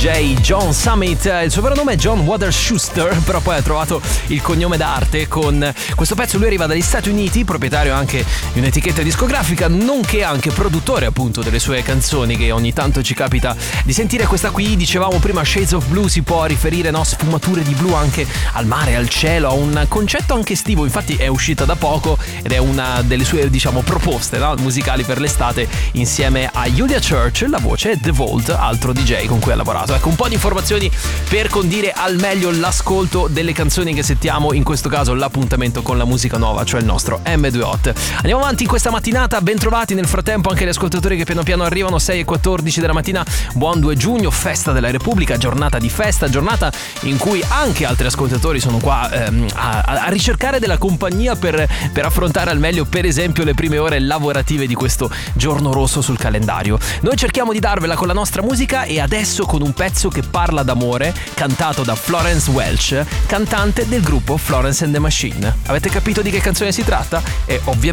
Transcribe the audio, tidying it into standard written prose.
DJ John Summit. Il suo vero nome è John Waters Schuster, però poi ha trovato il cognome d'arte con questo pezzo. Lui arriva dagli Stati Uniti, proprietario anche di un'etichetta discografica, nonché anche produttore appunto delle sue canzoni, che ogni tanto ci capita di sentire. Questa qui, dicevamo prima, Shades of Blue, si può riferire, no, sfumature di blu anche al mare, al cielo, a un concetto anche estivo. Infatti è uscita da poco ed è una delle sue, diciamo, proposte, no, musicali per l'estate, insieme a Julia Church, la voce, e The Vault, altro DJ con cui ha lavorato. Ecco, un po' di informazioni per condire al meglio l'ascolto delle canzoni che sentiamo, in questo caso l'appuntamento con la musica nuova, cioè il nostro M2 Hot. Andiamo avanti in questa mattinata, ben trovati nel frattempo anche gli ascoltatori che piano piano arrivano. 6:14 della mattina, buon 2 giugno, festa della Repubblica, giornata di festa, giornata in cui anche altri ascoltatori sono qua a ricercare della compagnia per affrontare al meglio, per esempio, le prime ore lavorative di questo giorno rosso sul calendario. Noi cerchiamo di darvela con la nostra musica, e adesso con un pezzo che parla d'amore, cantato da Florence Welch, cantante del gruppo Florence and the Machine. Avete capito di che canzone si tratta? E ovviamente